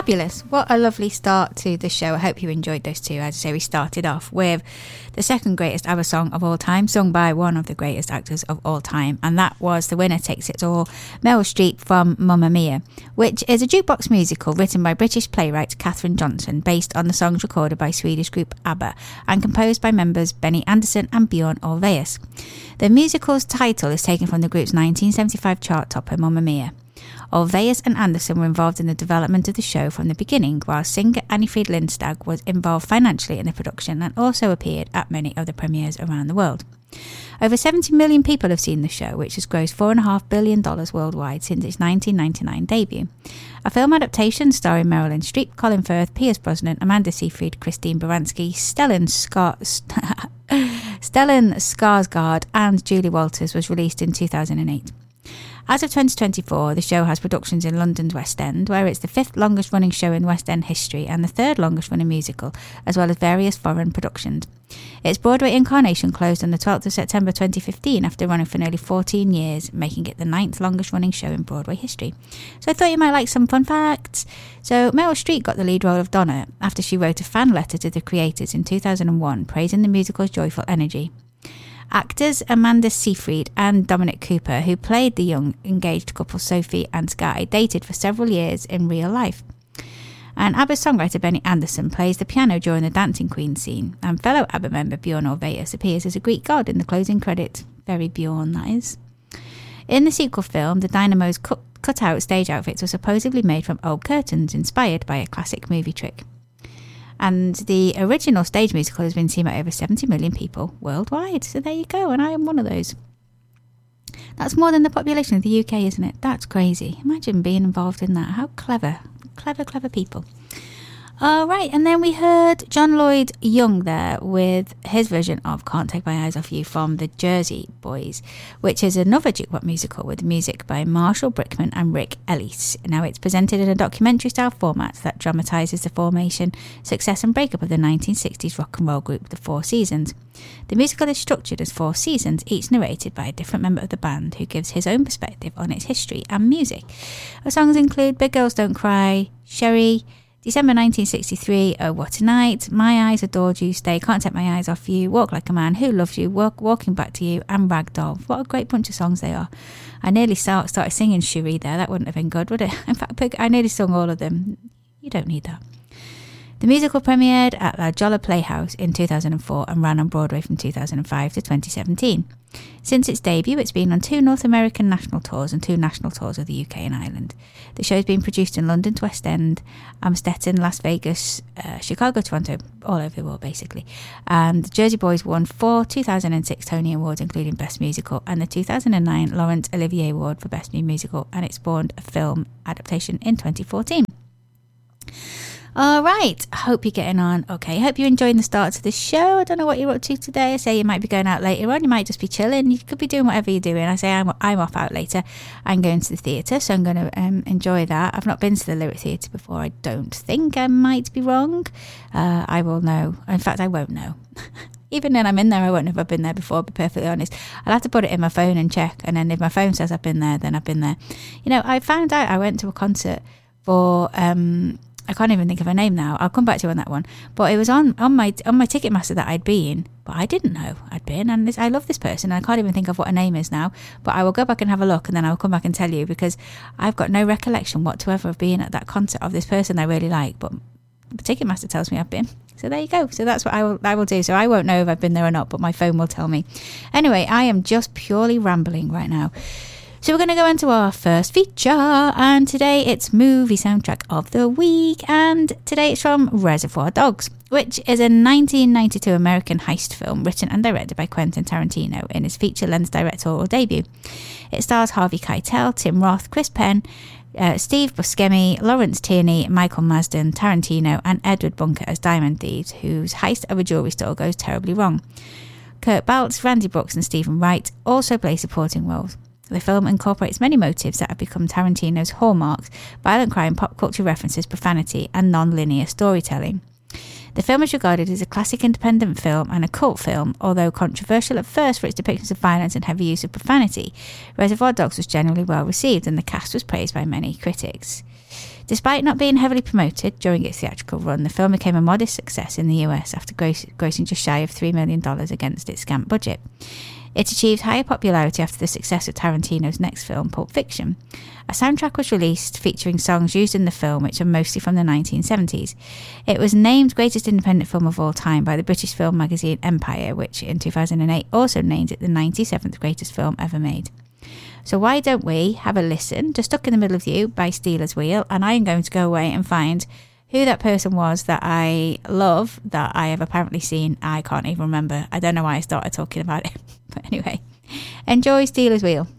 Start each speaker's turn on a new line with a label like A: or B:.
A: Fabulous. What a lovely start to the show. I hope you enjoyed those two. As I say, we started off with the second greatest ABBA song of all time, sung by one of the greatest actors of all time, and that was The Winner Takes It All, Meryl Streep from Mamma Mia, which is a jukebox musical written by British playwright Catherine Johnson, based on the songs recorded by Swedish group ABBA and composed by members Benny Andersson and Björn Ulvaeus. The musical's title is taken from the group's 1975 chart topper Mamma Mia. Ulvaeus and Andersson were involved in the development of the show from the beginning, while singer Anni-Frid Lindstad was involved financially in the production and also appeared at many of the premieres around the world. Over 70 million people have seen the show, which has grossed $4.5 billion worldwide since its 1999 debut. A film adaptation starring Meryl Streep, Colin Firth, Pierce Brosnan, Amanda Seyfried, Christine Baranski, Stellan Skarsgård and Julie Walters was released in 2008. As of 2024, the show has productions in London's West End, where it's the 5th longest running show in West End history and the 3rd longest running musical, as well as various foreign productions. Its Broadway incarnation closed on the 12th of September 2015 after running for nearly 14 years, making it the 9th longest running show in Broadway history. So I thought you might like some fun facts. So Meryl Streep got the lead role of Donna after she wrote a fan letter to the creators in 2001 praising the musical's joyful energy. Actors Amanda Seyfried and Dominic Cooper, who played the young engaged couple Sophie and Sky, dated for several years in real life. And ABBA songwriter Benny Andersson plays the piano during the Dancing Queen scene, and fellow ABBA member Björn Ulvaeus appears as a Greek god in the closing credits. Very Björn, that is. In the sequel film, the Dynamo's cut-out stage outfits were supposedly made from old curtains, inspired by a classic movie trick. And the original stage musical has been seen by over 70 million people worldwide. So there you go, and I am one of those. That's more than the population of the UK, isn't it? That's crazy. Imagine being involved in that. How clever. Clever people. All right, and then we heard John Lloyd Young there with his version of Can't Take My Eyes Off You from the Jersey Boys, which is another jukebox musical with music by Marshall Brickman and Rick Ellis. Now, it's presented in a documentary-style format that dramatises the formation, success and breakup of the 1960s rock and roll group The Four Seasons. The musical is structured as 4 seasons, each narrated by a different member of the band who gives his own perspective on its history and music. Our songs include Big Girls Don't Cry, Sherry, December 1963, Oh What a Night, My Eyes Adored You, Stay, Can't Take My Eyes Off You, Walk Like a Man, Who Loves You, Walking Back to You, and Ragdoll. What a great bunch of songs they are. I nearly started singing Cherie there. That wouldn't have been good, would it? In fact, I nearly sung all of them. You don't need that. The musical premiered at La Jolla Playhouse in 2004 and ran on Broadway from 2005 to 2017. Since its debut, it's been on 2 North American national tours and 2 national tours of the UK and Ireland. The show has been produced in London's West End, Amstetten, Las Vegas, Chicago, Toronto, all over the world basically. And the Jersey Boys won 4 2006 Tony Awards, including Best Musical, and the 2009 Laurence Olivier Award for Best New Musical, and it spawned a film adaptation in 2014. All right, I hope you're getting on okay. I hope you're enjoying the start to the show. I don't know what you're up to today. I say you might be going out later on. You might just be chilling. You could be doing whatever you're doing. I say I'm off out later. I'm going to the theatre, so I'm going to enjoy that. I've not been to the Lyric Theatre before, I don't think. I might be wrong. I will know. In fact, I won't know. Even when I'm in there, I won't know if I've been there before, to be perfectly honest. I'll have to put it in my phone and check. And then if my phone says I've been there, then I've been there. You know, I found out I went to a concert for... I can't even think of her name now. I'll come back to you on that one. But it was on my Ticketmaster that I'd been, but I didn't know I'd been. And I love this person, and I can't even think of what her name is now. But I will go back and have a look, and then I'll come back and tell you, because I've got no recollection whatsoever of being at that concert of this person I really like. But Ticketmaster tells me I've been. So there you go. So that's what I will do. So I won't know if I've been there or not, but my phone will tell me. Anyway, I am just purely rambling right now. So we're going to go into our first feature, and today it's movie soundtrack of the week, and today it's from Reservoir Dogs, which is a 1992 American heist film written and directed by Quentin Tarantino in his feature-length directorial debut. It stars Harvey Keitel, Tim Roth, Chris Penn, Steve Buscemi, Lawrence Tierney, Michael Marsden, Tarantino, and Edward Bunker as diamond thieves whose heist of a jewelry store goes terribly wrong. Kurt Baltz, Randy Brooks, and Stephen Wright also play supporting roles. The film incorporates many motives that have become Tarantino's hallmarks: violent crime, pop culture references, profanity, and non-linear storytelling. The film is regarded as a classic independent film and a cult film, although controversial at first for its depictions of violence and heavy use of profanity. Reservoir Dogs was generally well received, and the cast was praised by many critics. Despite not being heavily promoted during its theatrical run, the film became a modest success in the US after grossing just shy of $3 million against its scant budget. It achieved higher popularity after the success of Tarantino's next film, Pulp Fiction. A soundtrack was released featuring songs used in the film, which are mostly from the 1970s. It was named Greatest Independent Film of All Time by the British film magazine Empire, which in 2008 also named it the 97th greatest film ever made. So why don't we have a listen to Stuck in the Middle of You by Stealers Wheel, and I am going to go away and find who that person was that I love, that I have apparently seen. I can't even remember. I don't know why I started talking about it. But anyway, enjoy Stealers Wheel.